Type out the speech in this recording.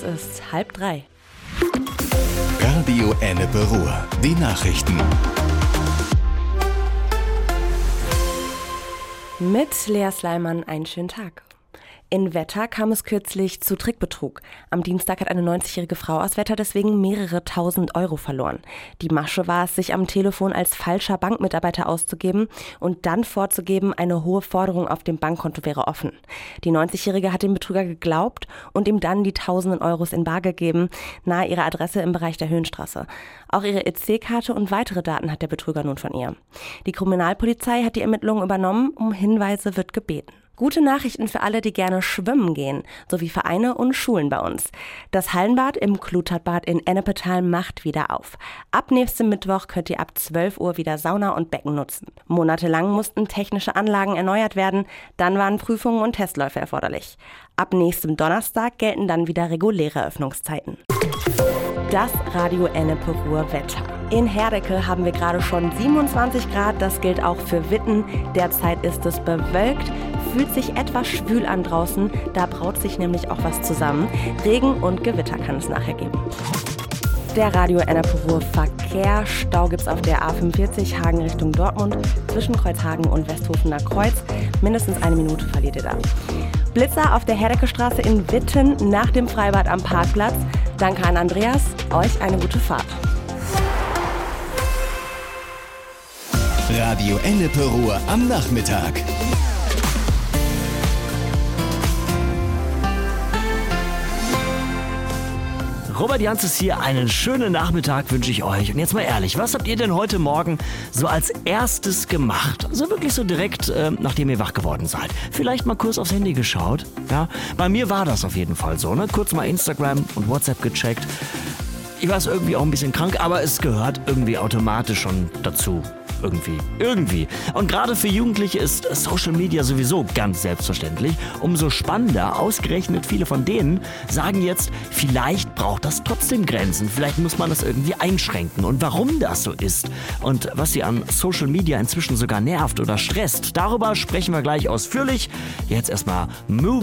ist 2:30. Radio Ennepe Ruhr. Die Nachrichten. Mit Lea Sleiman einen schönen Tag. In Wetter kam es kürzlich zu Trickbetrug. Am Dienstag hat eine 90-jährige Frau aus Wetter deswegen mehrere tausend Euro verloren. Die Masche war es, sich am Telefon als falscher Bankmitarbeiter auszugeben und dann vorzugeben, eine hohe Forderung auf dem Bankkonto wäre offen. Die 90-jährige hat dem Betrüger geglaubt und ihm dann die tausenden Euros in bar gegeben, nahe ihrer Adresse im Bereich der Höhenstraße. Auch ihre EC-Karte und weitere Daten hat der Betrüger nun von ihr. Die Kriminalpolizei hat die Ermittlungen übernommen, um Hinweise wird gebeten. Gute Nachrichten für alle, die gerne schwimmen gehen, sowie Vereine und Schulen bei uns. Das Hallenbad im Klutertbad in Ennepetal macht wieder auf. Ab nächstem Mittwoch könnt ihr ab 12 Uhr wieder Sauna und Becken nutzen. Monatelang mussten technische Anlagen erneuert werden, dann waren Prüfungen und Testläufe erforderlich. Ab nächstem Donnerstag gelten dann wieder reguläre Öffnungszeiten. Das Radio Ennepe Ruhr Wetter. In Herdecke haben wir gerade schon 27 Grad, das gilt auch für Witten. Derzeit ist es bewölkt, fühlt sich etwas schwül an draußen, da braut sich nämlich auch was zusammen. Regen und Gewitter kann es nachher geben. Der Radio Ennepe Ruhr Verkehr. Stau gibt's auf der A45 Hagen Richtung Dortmund zwischen Kreuzhagen und Westhofener Kreuz. Mindestens 1 Minute verliert ihr da. Blitzer auf der Herdecke-Straße in Witten nach dem Freibad am Parkplatz. Danke an Andreas, euch eine gute Fahrt. Radio Ennepe Ruhr am Nachmittag. Robert Janzes hier, einen schönen Nachmittag wünsche ich euch. Und jetzt mal ehrlich, was habt ihr denn heute Morgen so als erstes gemacht? Also wirklich so direkt, nachdem ihr wach geworden seid. Vielleicht mal kurz aufs Handy geschaut. Ja, bei mir war das auf jeden Fall so. Ne? Kurz mal Instagram und WhatsApp gecheckt. Ich war irgendwie auch ein bisschen krank, aber es gehört irgendwie automatisch schon dazu. Irgendwie. Und gerade für Jugendliche ist Social Media sowieso ganz selbstverständlich. Umso spannender, ausgerechnet viele von denen sagen jetzt, vielleicht braucht das trotzdem Grenzen. Vielleicht muss man das irgendwie einschränken. Und warum das so ist und was sie an Social Media inzwischen sogar nervt oder stresst, darüber sprechen wir gleich ausführlich. Jetzt erstmal Move